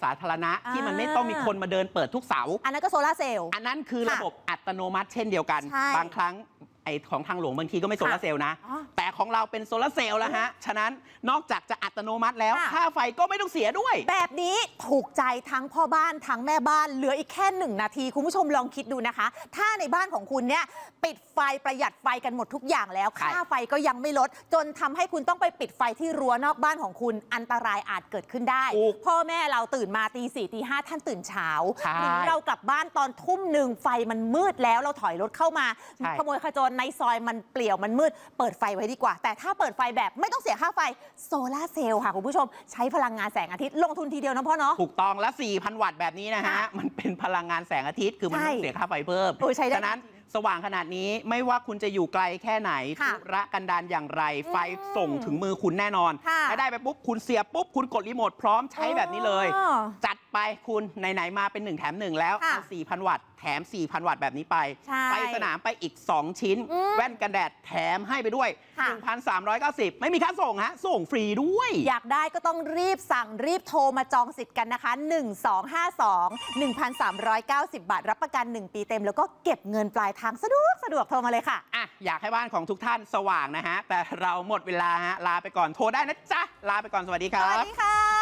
าธารณะที่มันไม่ต้องมีคนมาเดินเปิดทุกเสาอันนั้นก็โซลาร์เซลล์อันนั้นคือระบบอัตโนมัติเช่นเดียวกันบางครั้งของทางหลวงบางทีก็ไม่โซลาร์เซลล์นะแต่ของเราเป็นโซลาร์เซลล์แล้วฮะฉะนั้นนอกจากจะอัตโนมัติแล้วค่าไฟก็ไม่ต้องเสียด้วยแบบนี้ถูกใจทั้งพ่อบ้านทั้งแม่บ้านเหลืออีกแค่1 นาทีคุณผู้ชมลองคิดดูนะคะถ้าในบ้านของคุณเนี่ยปิดไฟประหยัดไฟกันหมดทุกอย่างแล้วค่าไฟก็ยังไม่ลดจนทำให้คุณต้องไปปิดไฟที่รั้วนอกบ้านของคุณอันตรายอาจเกิดขึ้นได้พ่อแม่เราตื่นมาตี 4 ตี 5ท่านตื่นเช้าหรือเรากลับบ้านตอนทุ่ม 1ไฟมันมืดแล้วเราถอยรถเข้ามาขโมยขโจรในซอยมันเปลี่ยวมันมืดเปิดไฟไว้ดีกว่าแต่ถ้าเปิดไฟแบบไม่ต้องเสียค่าไฟโซลาร์เซลล์ค่ะคุณผู้ชมใช้พลังงานแสงอาทิตย์ลงทุนทีเดียวนะพ่อเนาะถูกต้องและ 4,000 วัตต์แบบนี้นะฮะมันเป็นพลังงานแสงอาทิตย์คือมันไม่เสียค่าไฟเพิ่มฉะนั้นสว่างขนาดนี้ไม่ว่าคุณจะอยู่ไกลแค่ไหนธุระกันดารอย่างไรไฟส่งถึงมือคุณแน่นอนและได้ไปปุ๊บคุณเสียบปุ๊บคุณกดรีโมทพร้อมใช้แบบนี้เลยจัดไปคุณไหนๆมาเป็น1 แถม 1แล้วเอา 4,000 วัตต์แถม 4,000 วัตต์แบบนี้ไปสนามไปอีก2 ชิ้นแว่นกันแดดแถมให้ไปด้วย 1,390 ไม่มีค่าส่งฮะส่งฟรีด้วยอยากได้ก็ต้องรีบสั่งรีบโทรมาจองสิทธิ์กันนะคะ1252 1,390 บาทรับประกัน1 ปีเต็มแล้วก็เก็บเงินปลายทางสะดวกโทรมาเลยค่ะอยากให้บ้านของทุกท่านสว่างนะฮะแต่เราหมดเวลาฮะลาไปก่อนโทรได้นะจ๊ะลาไปก่อนสวัสดีครับสวัสดีค่ะ